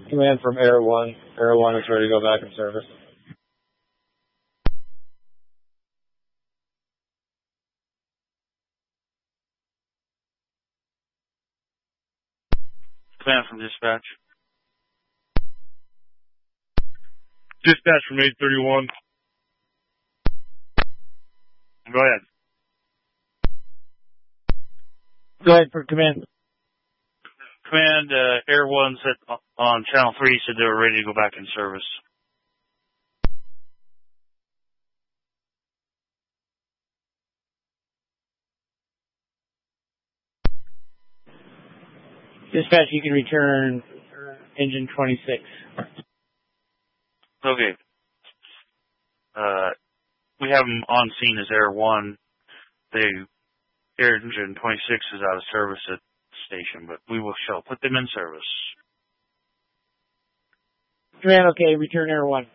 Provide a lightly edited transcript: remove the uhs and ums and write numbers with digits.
Command from Air 1. Air 1 is ready to go back in service. Command from dispatch. Dispatch from 831. Go ahead. Go ahead for command. Command, Air 1 said on Channel 3 said they were ready to go back in service. Dispatch, you can return engine 26. Okay. We have them on scene as Air 1. Air engine 26 is out of service at the station, but we shall put them in service. Command, okay, return Air 1.